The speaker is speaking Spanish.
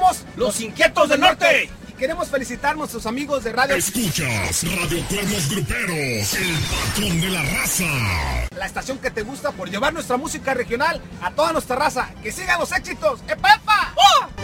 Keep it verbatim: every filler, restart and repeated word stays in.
Somos los Inquietos del Norte. Y queremos felicitar a nuestros amigos de radio. Escuchas Radio Cuernos Gruperos, el patrón de la raza. La estación que te gusta por llevar nuestra música regional a toda nuestra raza. ¡Que sigan los éxitos! ¡Epa!